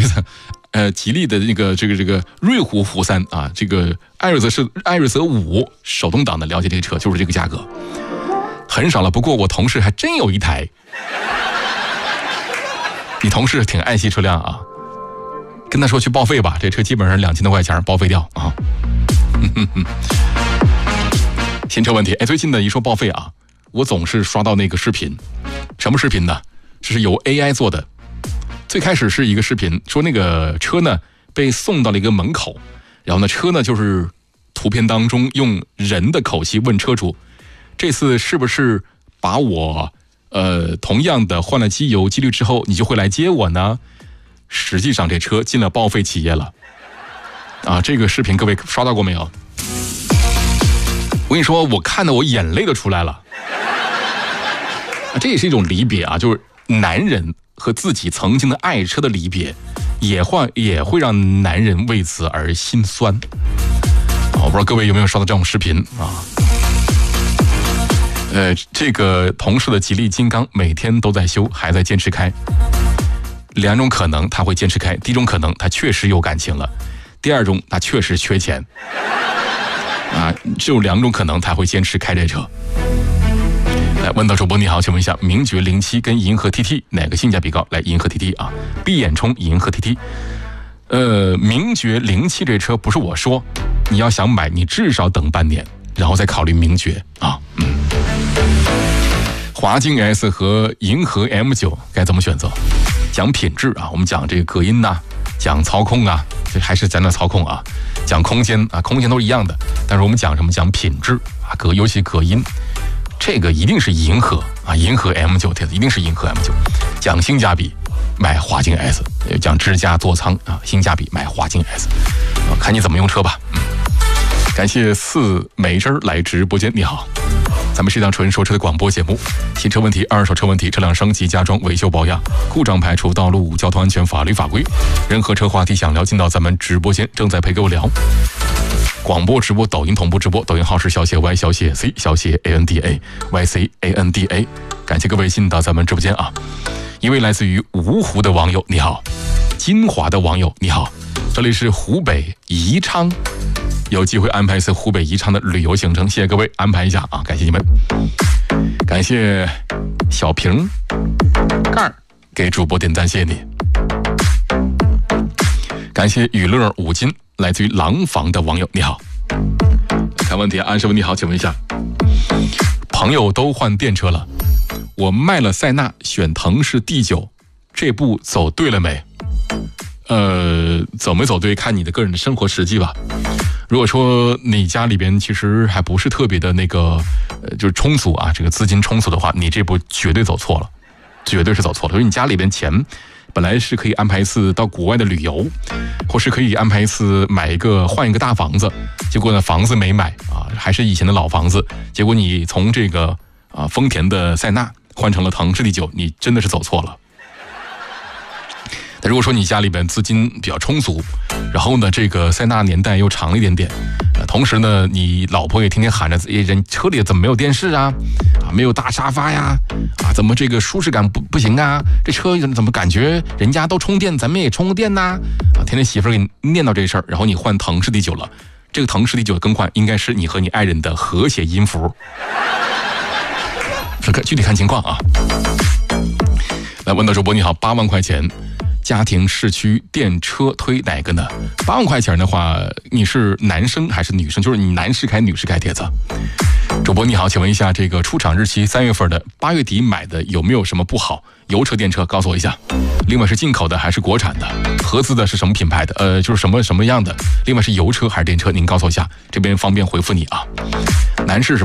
意思，吉利的这个瑞虎虎3啊，这个艾瑞泽5手动挡的，了解这个车就是这个价格，很少了。不过我同事还真有一台，你同事挺爱惜车辆啊，跟他说去报废吧，这车基本上2000多块钱报废掉啊。新车问题，最近的一说报废啊，我总是刷到那个视频，什么视频呢？这是由 AI 做的。最开始是一个视频，说那个车呢被送到了一个门口，然后呢车呢就是图片当中用人的口气问车主，这次是不是把我同样的换了机油机滤之后，你就会来接我呢？实际上这车进了报废企业了啊！这个视频各位刷到过没有？我跟你说，我看得我眼泪都出来了。这也是一种离别啊，就是男人和自己曾经的爱车的离别，也会让男人为此而心酸。我不知道各位有没有刷到这种视频啊？这个同事的吉利金刚每天都在修，还在坚持开。2种可能，他会坚持开。第一种可能，他确实有感情了；第二种，他确实缺钱。啊，只有2种可能，他会坚持开这车。来，问到主播你好，请问一下，名爵07跟银河 TT 哪个性价比高？来，银河 TT 啊，闭眼冲银河 TT。名爵07这车不是我说，你要想买，你至少等半年，然后再考虑名爵啊。华境 S 和银河 M9 该怎么选择？讲品质啊，我们讲这个隔音呐，讲操控啊，这还是讲点操控啊，讲空间啊，空间都是一样的。但是我们讲什么？讲品质啊，尤其隔音，这个一定是银河啊，银河 M9 一定是银河 M9。讲性价比，买华境 S； 讲支架座舱啊，性价比买华境 S。看你怎么用车吧。感谢4美珍来直播间，你好。咱们是一档纯说车的广播节目，新车问题、二手车问题、车辆升级、加装、维修保养、故障排除、道路交通安全、法律法规，任何车话题想聊，进到咱们直播间，正在陪各位聊。广播直播、抖音同步直播，抖音号是小写 Y 小写 C 小写 ANDA YCANDA。感谢各位进到咱们直播间啊！一位来自于芜湖的网友，你好；金华的网友，你好。这里是湖北宜昌。有机会安排一次湖北宜昌的旅游行程，谢谢各位安排一下啊，感谢你们。感谢小瓶盖给主播点赞，谢谢你。感谢娱乐5金来自于廊坊的网友，你好。看问题，安师傅你好，请问一下，朋友都换电车了，我卖了塞纳选腾势 D9， 这步走对了没？走没走对看你的个人的生活实际吧。如果说你家里边其实还不是特别的那个就是充足啊，这个资金充足的话，你这步绝对走错了，绝对是走错了。所以你家里边钱本来是可以安排一次到国外的旅游，或是可以安排一次换一个大房子，结果呢房子没买啊，还是以前的老房子，结果你从这个丰田的塞纳换成了腾势 D9， 你真的是走错了。但如果说你家里边资金比较充足，然后呢这个塞纳年代又长了一点点，同时呢你老婆也天天喊着人车里怎么没有电视啊，没有大沙发呀，怎么这个舒适感不行啊，这车怎么感觉人家都充电咱们也充个电呐，天天媳妇儿给你念叨这事儿，然后你换腾势 D9 了，这个腾势 D9 的更换应该是你和你爱人的和谐音符，具体看情况啊。来，问到主播你好，8万块钱家庭市区电车推哪个呢？8万块钱的话，你是男生还是女生？就是你男士开女士开帖子。主播你好，请问一下，这个出厂日期3月份的，8月底买的有没有什么不好？油车电车告诉我一下。另外是进口的还是国产的？合资的是什么品牌的？就是什么样的？另外是油车还是电车？您告诉我一下，这边方便回复你啊。男士是